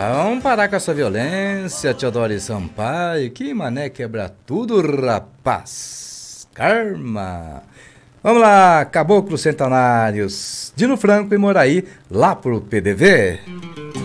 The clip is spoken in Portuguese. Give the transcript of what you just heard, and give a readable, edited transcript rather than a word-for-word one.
Vamos parar com essa violência, Teodoro Sampaio. Que mané quebra tudo, rapaz. Karma. Vamos lá, Caboclos Centenários. Dino Franco e Moraí, lá pro PDV.